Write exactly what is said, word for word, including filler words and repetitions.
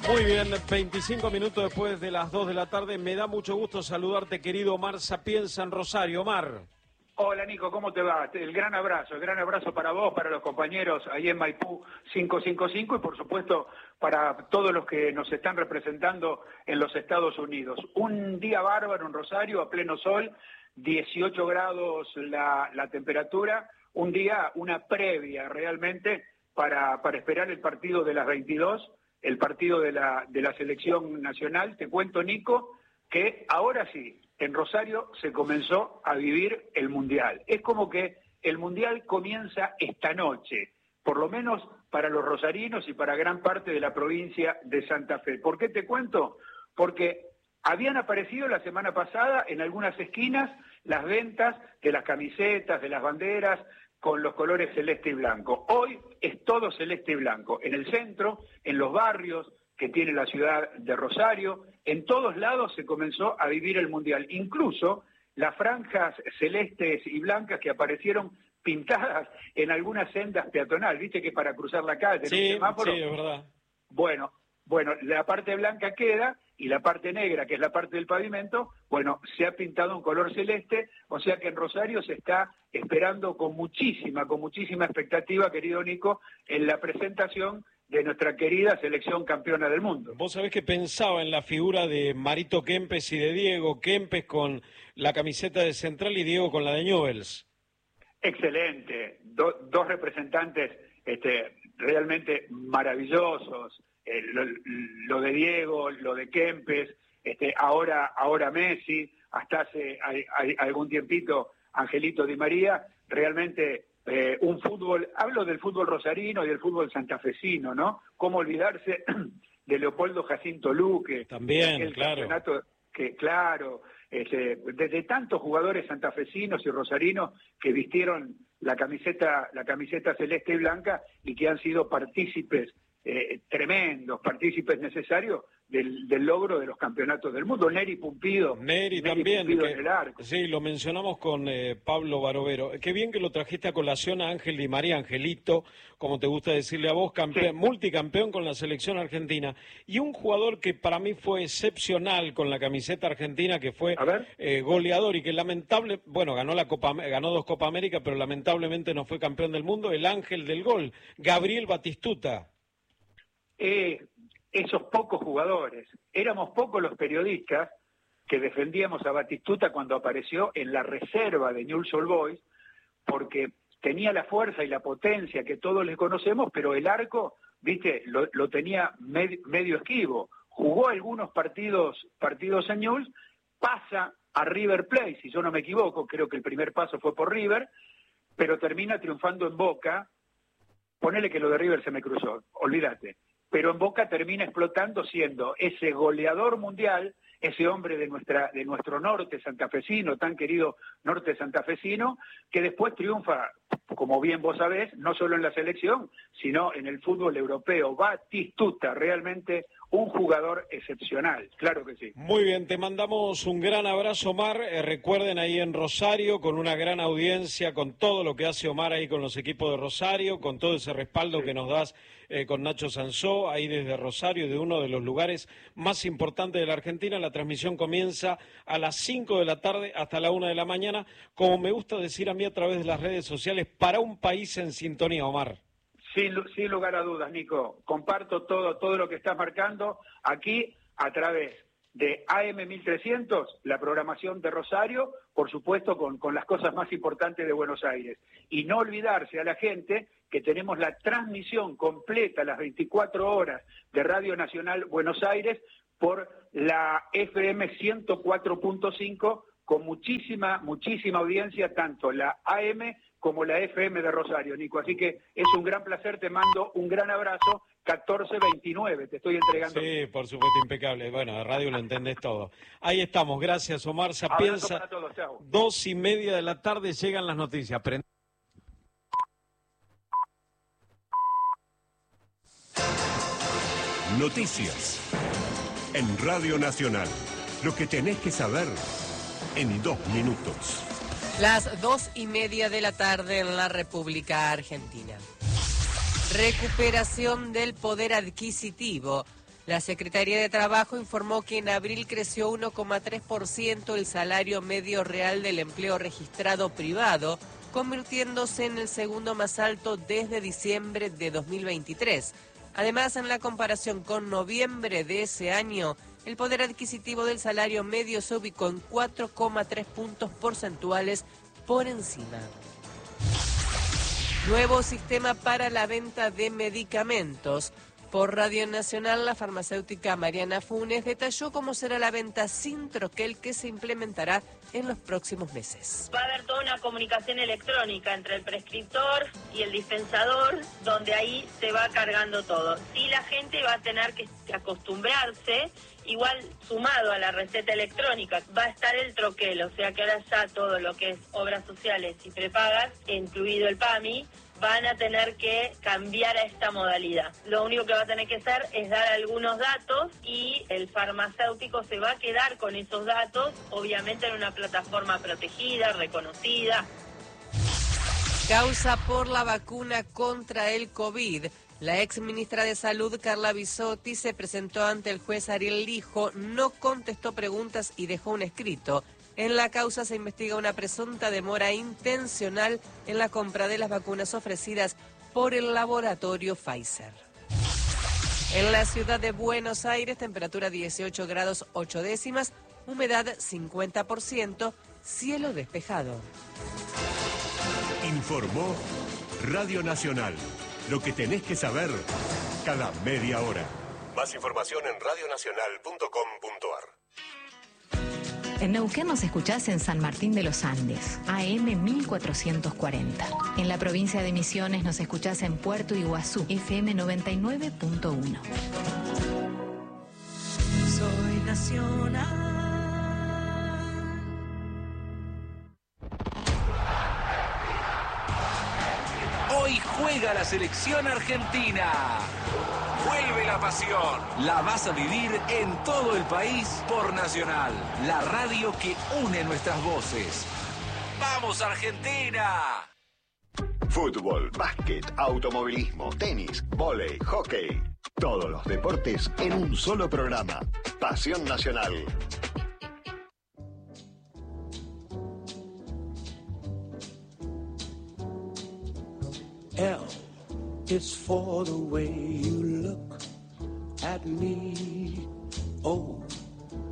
Muy bien, veinticinco minutos después de las dos de la tarde. Me da mucho gusto saludarte, querido Omar Sapienza en Rosario. Omar. Hola, Nico, ¿cómo te va? El gran abrazo, el gran abrazo para vos, para los compañeros ahí en Maipú quinientos cincuenta y cinco y, por supuesto, para todos los que nos están representando en los Estados Unidos. Un día bárbaro en Rosario, a pleno sol, dieciocho grados la, la temperatura, un día, una previa realmente para, para esperar el partido de las veintidós, el partido de la, de la selección nacional. Te cuento, Nico, que ahora sí, en Rosario se comenzó a vivir el Mundial. Es como que el Mundial comienza esta noche, por lo menos para los rosarinos y para gran parte de la provincia de Santa Fe. ¿Por qué te cuento? Porque habían aparecido la semana pasada en algunas esquinas las ventas de las camisetas, de las banderas, con los colores celeste y blanco. Hoy es todo celeste y blanco, en el centro, en los barrios que tiene la ciudad de Rosario, en todos lados se comenzó a vivir el Mundial. Incluso las franjas celestes y blancas que aparecieron pintadas en algunas sendas peatonales, viste que para cruzar la calle, sí, en un semáforo. Sí, es verdad. Bueno, bueno, la parte blanca queda y la parte negra, que es la parte del pavimento, bueno, se ha pintado en color celeste, o sea que en Rosario se está esperando con muchísima, con muchísima expectativa, querido Nico, en la presentación de nuestra querida selección campeona del mundo. Vos sabés que pensaba en la figura de Marito Kempes y de Diego Kempes con la camiseta de Central y Diego con la de Newell's. Excelente, Do, dos representantes este, realmente maravillosos, eh, lo, lo de Diego, lo de Kempes, este, ahora, ahora Messi, hasta hace hay, hay algún tiempito Angelito Di María, realmente eh, un fútbol, hablo del fútbol rosarino y del fútbol santafesino, ¿no? ¿Cómo olvidarse de Leopoldo Jacinto Luque? También, el claro. Campeonato que, claro, este, de, de tantos jugadores santafesinos y rosarinos que vistieron la camiseta, la camiseta celeste y blanca y que han sido partícipes eh, tremendos, partícipes necesarios del, del logro de los campeonatos del mundo. Neri Pumpido. Neri, Neri también. Pumpido que, en el arco. Sí, lo mencionamos con eh, Pablo Barovero. Qué bien que lo trajiste a colación a Ángel Di María, Angelito, como te gusta decirle a vos, campeón, sí. multicampeón con la selección argentina. Y un jugador que para mí fue excepcional con la camiseta argentina, que fue eh, goleador y que lamentable, bueno, ganó la Copa, ganó dos Copa América, pero lamentablemente no fue campeón del mundo, el ángel del gol, Gabriel Batistuta. Eh, esos pocos jugadores, éramos pocos los periodistas que defendíamos a Batistuta cuando apareció en la reserva de Newell's Old Boys, porque tenía la fuerza y la potencia que todos les conocemos, pero el arco, viste, lo, lo tenía med, medio esquivo. Jugó algunos partidos, partidos en Newell's, pasa a River Plate, si yo no me equivoco, creo que el primer paso fue por River, pero termina triunfando en Boca. Ponele que lo de River se me cruzó, olvídate. Pero en Boca termina explotando siendo ese goleador mundial, ese hombre de nuestra de nuestro norte santafesino, tan querido norte santafesino, que después triunfa, como bien vos sabés, no solo en la selección, sino en el fútbol europeo. Batistuta, realmente un jugador excepcional, claro que sí. Muy bien, te mandamos un gran abrazo, Omar. Eh, recuerden ahí en Rosario, con una gran audiencia, con todo lo que hace Omar ahí con los equipos de Rosario, con todo ese respaldo sí. que nos das eh, con Nacho Sansó, ahí desde Rosario, de uno de los lugares más importantes de la Argentina. La transmisión comienza a las cinco de la tarde hasta la una de la mañana, como me gusta decir a mí a través de las redes sociales, para un país en sintonía, Omar. Sin, sin lugar a dudas, Nico. Comparto todo, todo lo que estás marcando aquí a través de A M mil trescientos, la programación de Rosario, por supuesto con, con las cosas más importantes de Buenos Aires. Y no olvidarse a la gente que tenemos la transmisión completa, las veinticuatro horas de Radio Nacional Buenos Aires, por la F M ciento cuatro punto cinco, con muchísima, muchísima audiencia, tanto la A M como la F M de Rosario, Nico. Así que es un gran placer, te mando un gran abrazo. catorce veintinueve, te estoy entregando. Sí, por supuesto, impecable. Bueno, de radio lo entendés todo. Ahí estamos, gracias, Omar Sapienza. Abrazo para todos, chao. Dos y media de la tarde llegan las noticias. Prend... Noticias en Radio Nacional. Lo que tenés que saber en dos minutos. Las dos y media de la tarde en la República Argentina. Recuperación del poder adquisitivo. La Secretaría de Trabajo informó que en abril creció uno coma tres por ciento el salario medio real del empleo registrado privado, convirtiéndose en el segundo más alto desde diciembre de dos mil veintitrés. Además, en la comparación con noviembre de ese año, el poder adquisitivo del salario medio se ubicó en cuatro coma tres puntos porcentuales por encima. Nuevo sistema para la venta de medicamentos. Por Radio Nacional, la farmacéutica Mariana Funes detalló cómo será la venta sin troquel que se implementará en los próximos meses. Va a haber toda una comunicación electrónica entre el prescriptor y el dispensador, donde ahí se va cargando todo. Sí, la gente va a tener que acostumbrarse, igual sumado a la receta electrónica, va a estar el troquel, o sea que ahora ya todo lo que es obras sociales y prepagas, incluido el PAMI, van a tener que cambiar a esta modalidad. Lo único que va a tener que hacer es dar algunos datos y el farmacéutico se va a quedar con esos datos, obviamente en una plataforma protegida, reconocida. Causa por la vacuna contra el COVID. La ex ministra de Salud, Carla Bisotti, se presentó ante el juez Ariel Lijo, no contestó preguntas y dejó un escrito. En la causa se investiga una presunta demora intencional en la compra de las vacunas ofrecidas por el laboratorio Pfizer. En la ciudad de Buenos Aires, temperatura dieciocho grados ocho décimas, humedad cincuenta por ciento, cielo despejado. Informó Radio Nacional. Lo que tenés que saber cada media hora. Más información en radio nacional punto com punto ar. En Neuquén nos escuchás en San Martín de los Andes, A M mil cuatrocientos cuarenta. En la provincia de Misiones nos escuchás en Puerto Iguazú, F M noventa y nueve punto uno. Soy nacional. Hoy juega la selección argentina. Vuelve la pasión. La vas a vivir en todo el país por Nacional, la radio que une nuestras voces. ¡Vamos, Argentina! Fútbol, básquet, automovilismo, tenis, vóley, hockey. Todos los deportes en un solo programa. Pasión Nacional. L is for the way you look at me. O